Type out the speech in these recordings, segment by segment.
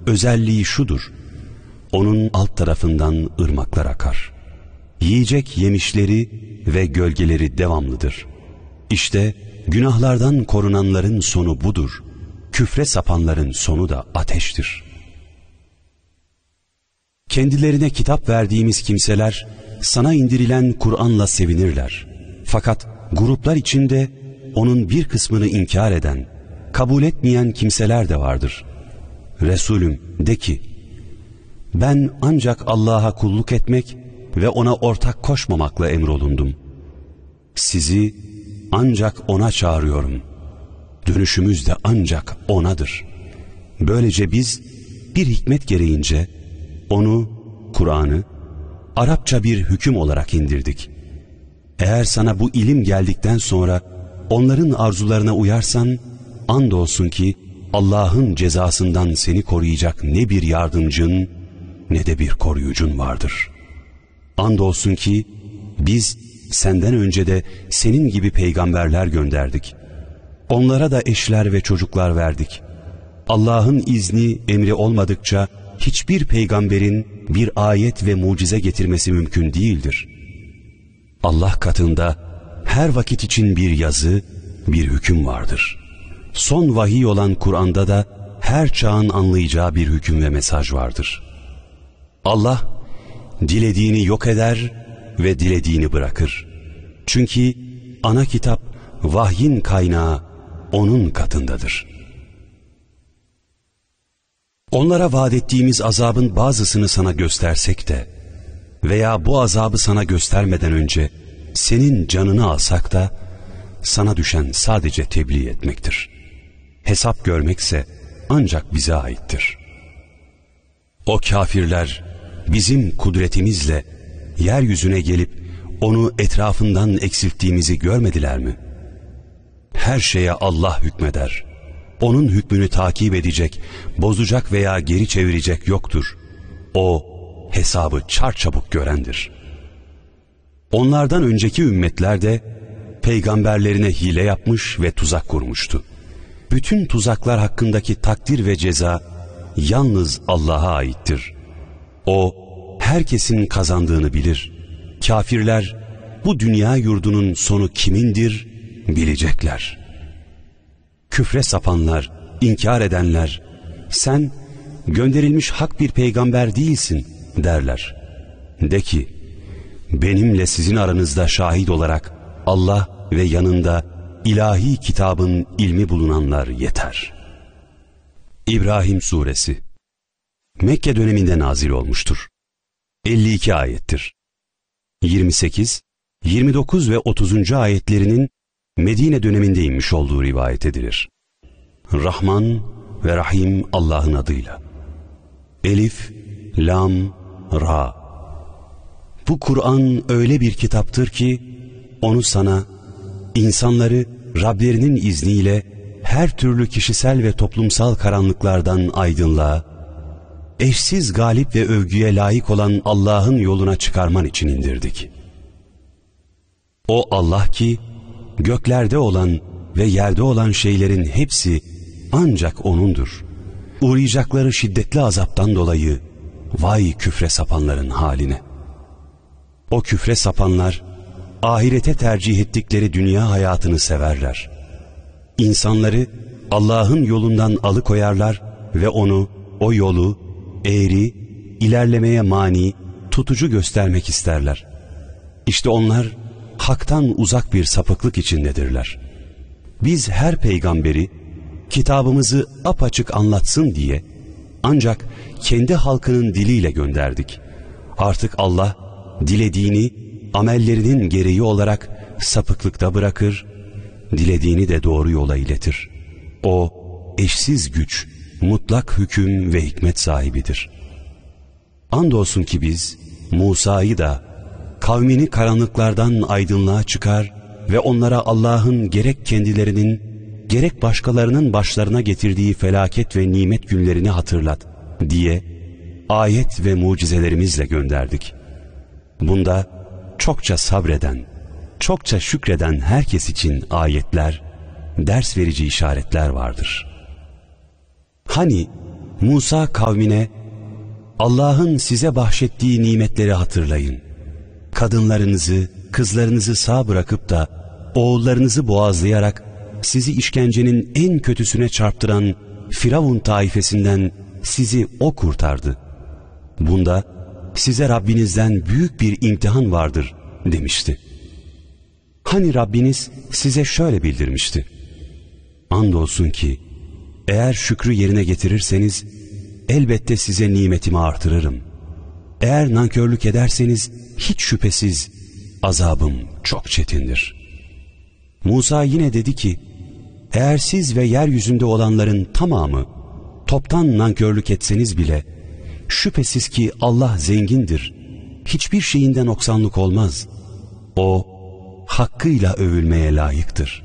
özelliği şudur: onun alt tarafından ırmaklar akar. Yiyecek yemişleri ve gölgeleri devamlıdır. İşte günahlardan korunanların sonu budur. Küfre sapanların sonu da ateştir. Kendilerine kitap verdiğimiz kimseler sana indirilen Kur'an'la sevinirler. Fakat gruplar içinde onun bir kısmını inkar eden, kabul etmeyen kimseler de vardır. Resulüm de ki, ben ancak Allah'a kulluk etmek ve ona ortak koşmamakla emrolundum. Sizi ancak ona çağırıyorum. Dönüşümüz de ancak onadır. Böylece biz bir hikmet gereğince onu, Kur'an'ı, Arapça bir hüküm olarak indirdik. Eğer sana bu ilim geldikten sonra onların arzularına uyarsan, andolsun ki Allah'ın cezasından seni koruyacak ne bir yardımcın ne de bir koruyucun vardır. Andolsun ki biz senden önce de senin gibi peygamberler gönderdik. Onlara da eşler ve çocuklar verdik. Allah'ın izni, emri olmadıkça hiçbir peygamberin bir ayet ve mucize getirmesi mümkün değildir. Allah katında her vakit için bir yazı, bir hüküm vardır. Son vahiy olan Kur'an'da da her çağın anlayacağı bir hüküm ve mesaj vardır. Allah dilediğini yok eder ve dilediğini bırakır. Çünkü ana kitap, vahyin kaynağı onun katındadır. Onlara vaat ettiğimiz azabın bazısını sana göstersek de veya bu azabı sana göstermeden önce senin canını alsak da sana düşen sadece tebliğ etmektir. Hesap görmekse ancak bize aittir. O kafirler bizim kudretimizle yeryüzüne gelip onu etrafından eksilttiğimizi görmediler mi? Her şeye Allah hükmeder. Onun hükmünü takip edecek, bozacak veya geri çevirecek yoktur. O hesabı çarçabuk görendir. Onlardan önceki ümmetler de peygamberlerine hile yapmış ve tuzak kurmuştu. Bütün tuzaklar hakkındaki takdir ve ceza yalnız Allah'a aittir. O herkesin kazandığını bilir. Kafirler bu dünya yurdunun sonu kimindir bilecekler. Küfre sapanlar, inkar edenler, sen gönderilmiş hak bir peygamber değilsin derler. De ki, benimle sizin aranızda şahit olarak Allah ve yanında ilahi kitabın ilmi bulunanlar yeter. İbrahim Suresi Mekke döneminde nazil olmuştur. 52 ayettir. 28, 29 ve 30. ayetlerinin Medine döneminde inmiş olduğu rivayet edilir. Rahman ve Rahim Allah'ın adıyla. Elif, Lam, Ra. Bu Kur'an öyle bir kitaptır ki onu sana, insanları Rablerinin izniyle her türlü kişisel ve toplumsal karanlıklardan aydınlığa, eşsiz galip ve övgüye layık olan Allah'ın yoluna çıkarman için indirdik. O Allah ki, göklerde olan ve yerde olan şeylerin hepsi ancak O'nundur. Uğrayacakları şiddetli azaptan dolayı vay küfre sapanların haline. O küfre sapanlar ahirete tercih ettikleri dünya hayatını severler. İnsanları Allah'ın yolundan alıkoyarlar ve onu, o yolu eğri, ilerlemeye mani, tutucu göstermek isterler. İşte onlar haktan uzak bir sapıklık içindedirler. Biz her peygamberi kitabımızı apaçık anlatsın diye ancak kendi halkının diliyle gönderdik. Artık Allah dilediğini amellerinin gereği olarak sapıklıkta bırakır, dilediğini de doğru yola iletir. O eşsiz güç, mutlak hüküm ve hikmet sahibidir. Andolsun ki biz Musa'yı da kavmini karanlıklardan aydınlığa çıkar ve onlara Allah'ın gerek kendilerinin gerek başkalarının başlarına getirdiği felaket ve nimet günlerini hatırlat diye ayet ve mucizelerimizle gönderdik. Bunda çokça sabreden, çokça şükreden herkes için ayetler, ders verici işaretler vardır. Hani Musa kavmine, Allah'ın size bahşettiği nimetleri hatırlayın. Kadınlarınızı, kızlarınızı sağ bırakıp da oğullarınızı boğazlayarak sizi işkencenin en kötüsüne çarptıran Firavun taifesinden sizi o kurtardı. Bunda size Rabbinizden büyük bir imtihan vardır demişti. Hani Rabbiniz size şöyle bildirmişti: andolsun ki eğer şükrü yerine getirirseniz elbette size nimetimi artırırım. Eğer nankörlük ederseniz hiç şüphesiz azabım çok çetindir. Musa yine dedi ki, eğer siz ve yeryüzünde olanların tamamı toptan nankörlük etseniz bile şüphesiz ki Allah zengindir. Hiçbir şeyinden noksanlık olmaz. O hakkıyla övülmeye layıktır.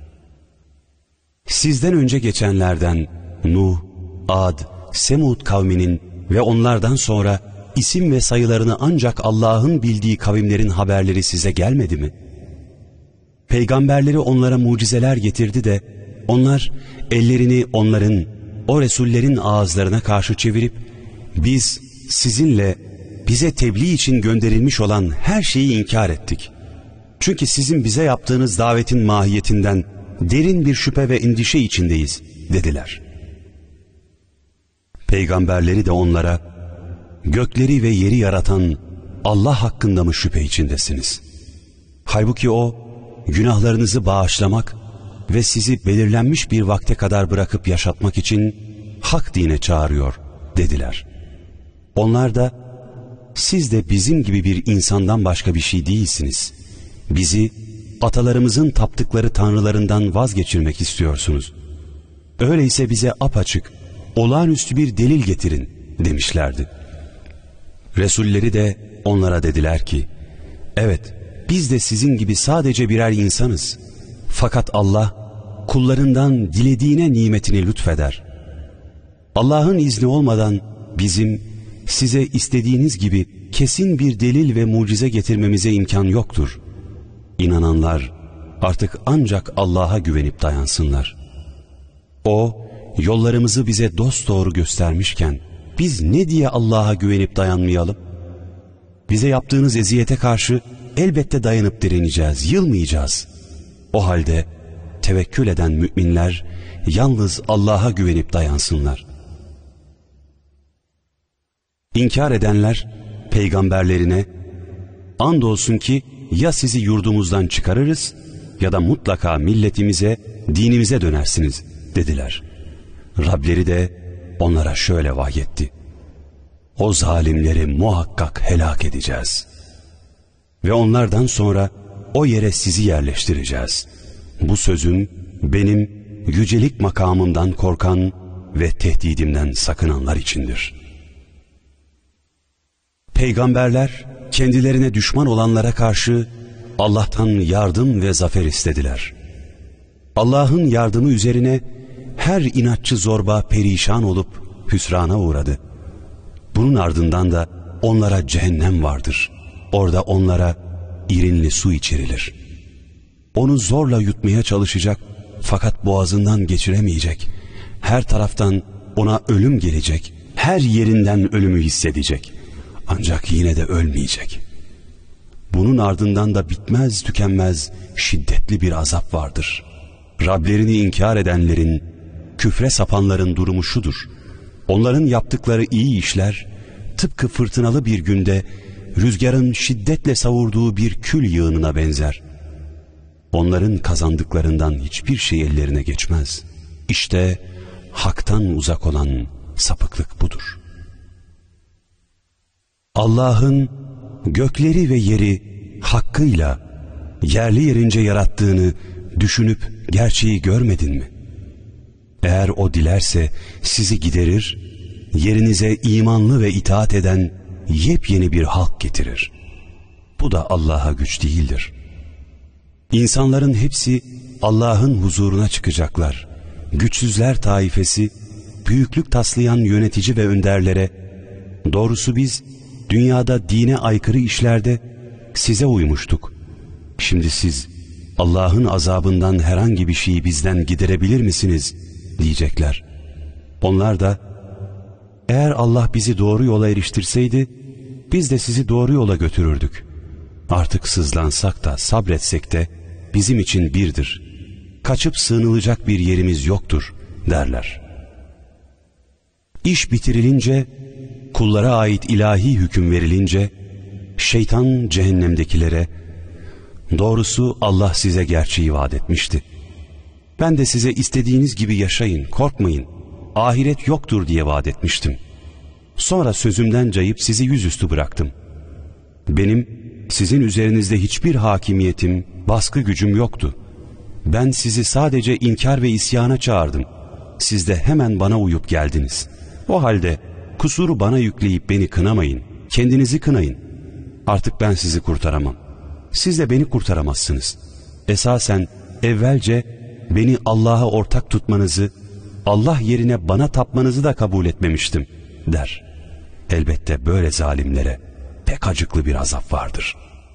Sizden önce geçenlerden Nuh, Ad, Semud kavminin ve onlardan sonra isim ve sayılarını ancak Allah'ın bildiği kavimlerin haberleri size gelmedi mi? Peygamberleri onlara mucizeler getirdi de onlar ellerini onların, o Resullerin ağızlarına karşı çevirip biz sizinle bize tebliğ için gönderilmiş olan her şeyi inkar ettik. Çünkü sizin bize yaptığınız davetin mahiyetinden derin bir şüphe ve endişe içindeyiz dediler. Peygamberleri de onlara, gökleri ve yeri yaratan Allah hakkında mı şüphe içindesiniz? Halbuki O günahlarınızı bağışlamak ve sizi belirlenmiş bir vakte kadar bırakıp yaşatmak için hak dine çağırıyor dediler. Onlar da, siz de bizim gibi bir insandan başka bir şey değilsiniz. Bizi atalarımızın taptıkları tanrılarından vazgeçirmek istiyorsunuz. Öyleyse bize apaçık, olağanüstü bir delil getirin demişlerdi. Resulleri de onlara dediler ki, evet biz de sizin gibi sadece birer insanız. Fakat Allah kullarından dilediğine nimetini lütfeder. Allah'ın izni olmadan bizim size istediğiniz gibi kesin bir delil ve mucize getirmemize imkan yoktur. İnananlar artık ancak Allah'a güvenip dayansınlar. O yollarımızı bize dosdoğru göstermişken biz ne diye Allah'a güvenip dayanmayalım? Bize yaptığınız eziyete karşı elbette dayanıp direneceğiz, yılmayacağız. O halde tevekkül eden müminler yalnız Allah'a güvenip dayansınlar. İnkar edenler peygamberlerine, andolsun ki ya sizi yurdumuzdan çıkarırız ya da mutlaka milletimize, dinimize dönersiniz dediler. Rableri de onlara şöyle vahyetti: o zalimleri muhakkak helak edeceğiz. Ve onlardan sonra o yere sizi yerleştireceğiz. Bu sözüm benim yücelik makamımdan korkan ve tehdidimden sakınanlar içindir. Peygamberler kendilerine düşman olanlara karşı Allah'tan yardım ve zafer istediler. Allah'ın yardımı üzerine her inatçı zorba perişan olup hüsrana uğradı. Bunun ardından da onlara cehennem vardır. Orada onlara irinli su içirilir. Onu zorla yutmaya çalışacak fakat boğazından geçiremeyecek. Her taraftan ona ölüm gelecek. Her yerinden ölümü hissedecek. Ancak yine de ölmeyecek. Bunun ardından da bitmez tükenmez şiddetli bir azap vardır. Rablerini inkar edenlerin, küfre sapanların durumu şudur: onların yaptıkları iyi işler tıpkı fırtınalı bir günde rüzgarın şiddetle savurduğu bir kül yığınına benzer. Onların kazandıklarından hiçbir şey ellerine geçmez. İşte haktan uzak olan sapıklık budur. Allah'ın gökleri ve yeri hakkıyla yerli yerince yarattığını düşünüp gerçeği görmedin mi? Eğer O dilerse sizi giderir, yerinize imanlı ve itaat eden yepyeni bir halk getirir. Bu da Allah'a güç değildir. İnsanların hepsi Allah'ın huzuruna çıkacaklar. Güçsüzler taifesi, büyüklük taslayan yönetici ve önderlere, doğrusu biz dünyada dine aykırı işlerde size uymuştuk. Şimdi siz Allah'ın azabından herhangi bir şeyi bizden giderebilir misiniz diyecekler. Onlar da eğer Allah bizi doğru yola eriştirseydi, biz de sizi doğru yola götürürdük. Artık sızlansak da sabretsek de bizim için birdir. Kaçıp sığınılacak bir yerimiz yoktur derler. İş bitirilince, kullara ait ilahi hüküm verilince, şeytan cehennemdekilere, doğrusu Allah size gerçeği vaat etmişti. Ben de size istediğiniz gibi yaşayın, korkmayın, ahiret yoktur diye vaat etmiştim. Sonra sözümden cayıp sizi yüzüstü bıraktım. Benim sizin üzerinizde hiçbir hakimiyetim, baskı gücüm yoktu. Ben sizi sadece inkar ve isyana çağırdım. Siz de hemen bana uyup geldiniz. O halde kusuru bana yükleyip beni kınamayın, kendinizi kınayın. Artık ben sizi kurtaramam. Siz de beni kurtaramazsınız. Esasen evvelce beni Allah'a ortak tutmanızı, Allah yerine bana tapmanızı da kabul etmemiştim der. Elbette böyle zalimlere pek acıklı bir azap vardır.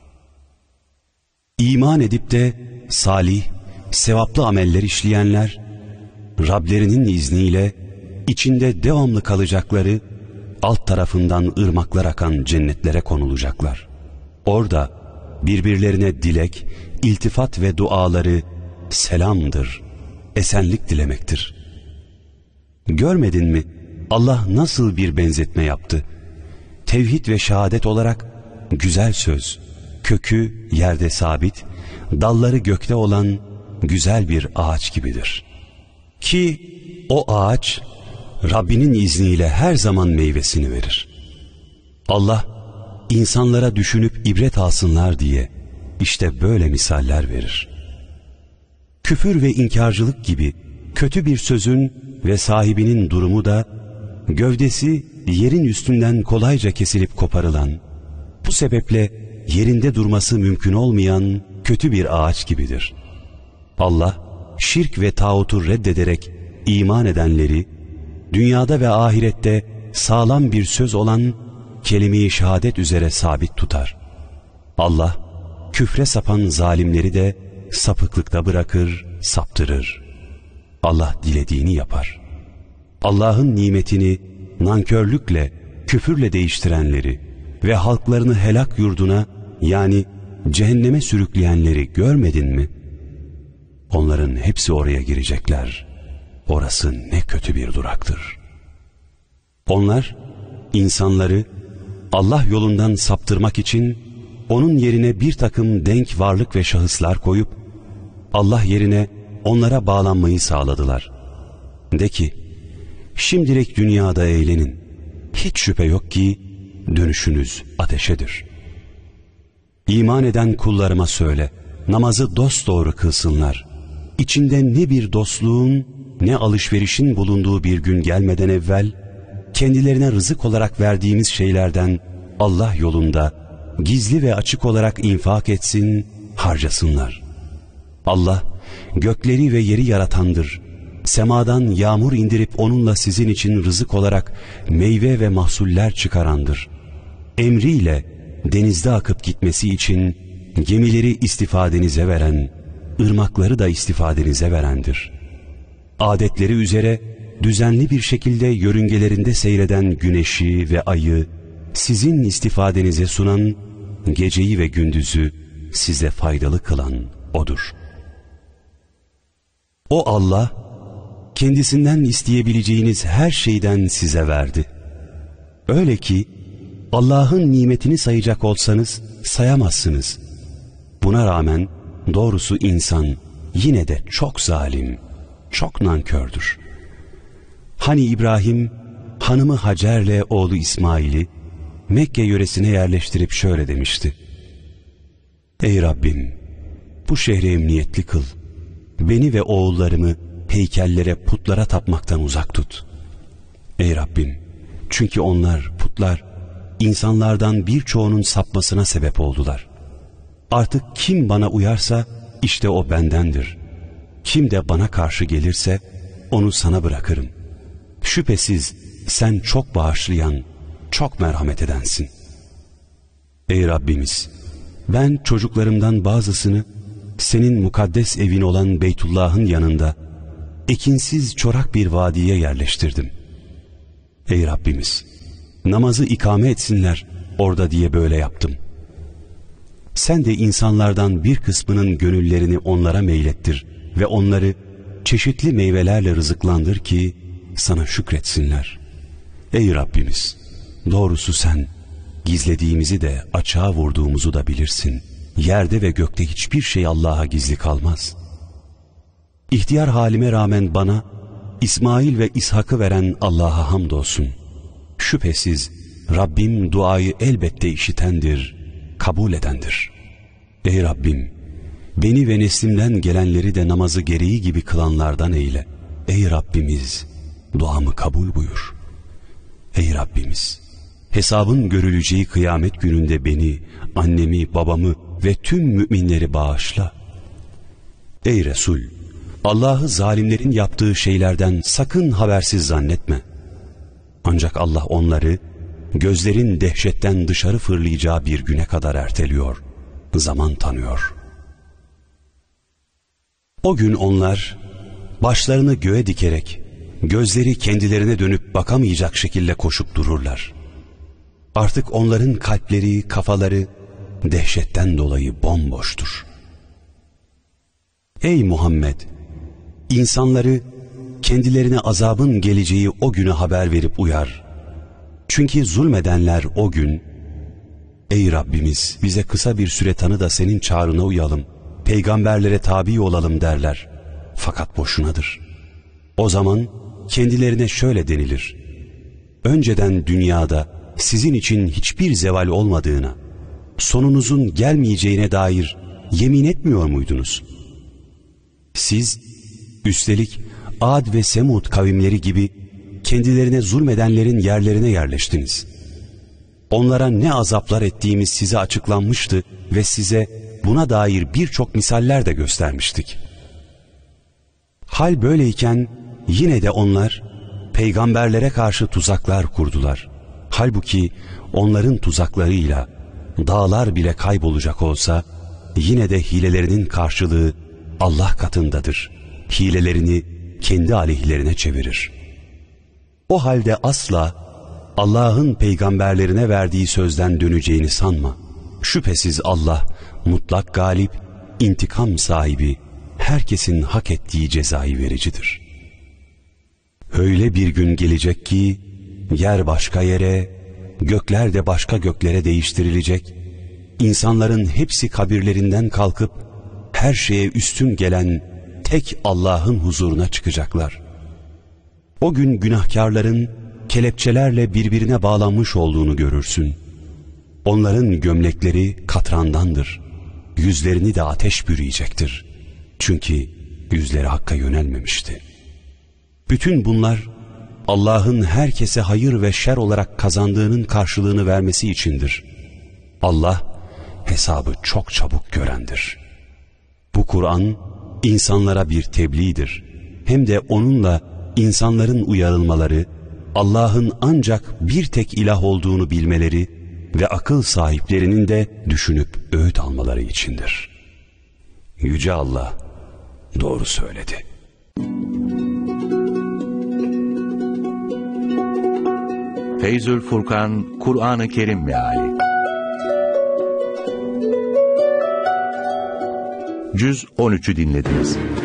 İman edip de salih, sevaplı ameller işleyenler, Rablerinin izniyle içinde devamlı kalacakları, alt tarafından ırmaklar akan cennetlere konulacaklar. Orada birbirlerine dilek, iltifat ve duaları selamdır, esenlik dilemektir. Görmedin mi Allah nasıl bir benzetme yaptı? Tevhid ve şehadet olarak güzel söz, kökü yerde sabit, dalları gökte olan güzel bir ağaç gibidir. Ki o ağaç Rabbinin izniyle her zaman meyvesini verir. Allah insanlara düşünüp ibret alsınlar diye işte böyle misaller verir. Küfür ve inkarcılık gibi kötü bir sözün ve sahibinin durumu da gövdesi yerin üstünden kolayca kesilip koparılan, bu sebeple yerinde durması mümkün olmayan kötü bir ağaç gibidir. Allah şirk ve tağutu reddederek iman edenleri dünyada ve ahirette sağlam bir söz olan kelime-i şehadet üzere sabit tutar. Allah küfre sapan zalimleri de sapıklıkta bırakır, saptırır. Allah dilediğini yapar. Allah'ın nimetini nankörlükle, küfürle değiştirenleri ve halklarını helak yurduna, yani cehenneme sürükleyenleri görmedin mi? Onların hepsi oraya girecekler. Orası ne kötü bir duraktır. Onlar insanları Allah yolundan saptırmak için onun yerine bir takım denk varlık ve şahıslar koyup Allah yerine onlara bağlanmayı sağladılar. De ki, şimdilik dünyada eğlenin. Hiç şüphe yok ki dönüşünüz ateşedir. İman eden kullarıma söyle, namazı dosdoğru kılsınlar. İçinde ne bir dostluğun ne alışverişin bulunduğu bir gün gelmeden evvel, kendilerine rızık olarak verdiğimiz şeylerden Allah yolunda gizli ve açık olarak infak etsin, harcasınlar. Allah gökleri ve yeri yaratandır. Semadan yağmur indirip onunla sizin için rızık olarak meyve ve mahsuller çıkarandır. Emriyle denizde akıp gitmesi için gemileri istifadenize veren, ırmakları da istifadenize verendir. Adetleri üzere düzenli bir şekilde yörüngelerinde seyreden güneşi ve ayı sizin istifadenize sunan, geceyi ve gündüzü size faydalı kılan O'dur. O Allah, kendisinden isteyebileceğiniz her şeyden size verdi. Öyle ki Allah'ın nimetini sayacak olsanız sayamazsınız. Buna rağmen doğrusu insan yine de çok zalim, çok nankördür. Hani İbrahim hanımı Hacer'le oğlu İsmail'i Mekke yöresine yerleştirip şöyle demişti: Ey Rabbim, bu şehri emniyetli kıl. Beni ve oğullarımı heykellere, putlara tapmaktan uzak tut. Ey Rabbim, çünkü onlar, putlar, insanlardan birçoğunun sapmasına sebep oldular. Artık kim bana uyarsa işte o bendendir. Kim de bana karşı gelirse onu sana bırakırım. Şüphesiz sen çok bağışlayan, çok merhamet edensin. Ey Rabbimiz, ben çocuklarımdan bazısını senin mukaddes evin olan Beytullah'ın yanında ekinsiz çorak bir vadiye yerleştirdim. Ey Rabbimiz, namazı ikame etsinler orada diye böyle yaptım. Sen de insanlardan bir kısmının gönüllerini onlara meylettir ve onları çeşitli meyvelerle rızıklandır ki sana şükretsinler. Ey Rabbimiz, doğrusu sen gizlediğimizi de açığa vurduğumuzu da bilirsin. Yerde ve gökte hiçbir şey Allah'a gizli kalmaz. İhtiyar halime rağmen bana İsmail ve İshak'ı veren Allah'a hamdolsun. Şüphesiz Rabbim duayı elbette işitendir, kabul edendir. Ey Rabbim, beni ve neslimden gelenleri de namazı gereği gibi kılanlardan eyle. Ey Rabbimiz, duamı kabul buyur. Ey Rabbimiz, hesabın görüleceği kıyamet gününde beni, annemi, babamı ve tüm müminleri bağışla. Ey Resul, Allah'ı zalimlerin yaptığı şeylerden sakın habersiz zannetme. Ancak Allah onları gözlerin dehşetten dışarı fırlayacağı bir güne kadar erteliyor, zaman tanıyor. O gün onlar başlarını göğe dikerek gözleri kendilerine dönüp bakamayacak şekilde koşup dururlar. Artık onların kalpleri, kafaları dehşetten dolayı bomboştur. Ey Muhammed! İnsanları kendilerine azabın geleceği o güne haber verip uyar. Çünkü zulmedenler o gün, ey Rabbimiz bize kısa bir süre tanı da senin çağrına uyalım, peygamberlere tabi olalım derler. Fakat boşunadır. O zaman kendilerine şöyle denilir: önceden dünyada sizin için hiçbir zeval olmadığına, sonunuzun gelmeyeceğine dair yemin etmiyor muydunuz? Siz üstelik Ad ve Semud kavimleri gibi kendilerine zulmedenlerin yerlerine yerleştiniz. Onlara ne azaplar ettiğimiz size açıklanmıştı ve size buna dair birçok misaller de göstermiştik. Hal böyleyken yine de onlar peygamberlere karşı tuzaklar kurdular. Halbuki onların tuzaklarıyla dağlar bile kaybolacak olsa yine de hilelerinin karşılığı Allah katındadır. Hilelerini kendi aleyhlerine çevirir. O halde asla Allah'ın peygamberlerine verdiği sözden döneceğini sanma. Şüphesiz Allah mutlak galip, intikam sahibi, herkesin hak ettiği cezayı vericidir. Öyle bir gün gelecek ki yer başka yere, gökler de başka göklere değiştirilecek. İnsanların hepsi kabirlerinden kalkıp her şeye üstün gelen tek Allah'ın huzuruna çıkacaklar. O gün günahkarların kelepçelerle birbirine bağlanmış olduğunu görürsün. Onların gömlekleri katrandandır. Yüzlerini de ateş bürüyecektir. Çünkü yüzleri Hakk'a yönelmemişti. Bütün bunlar Allah'ın herkese hayır ve şer olarak kazandığının karşılığını vermesi içindir. Allah hesabı çok çabuk görendir. Bu Kur'an insanlara bir tebliğdir. Hem de onunla insanların uyarılmaları, Allah'ın ancak bir tek ilah olduğunu bilmeleri ve akıl sahiplerinin de düşünüp öğüt almaları içindir. Yüce Allah doğru söyledi. Feyzül Furkan, Kur'an-ı Kerim Meali Cüz 13'ü dinlediniz.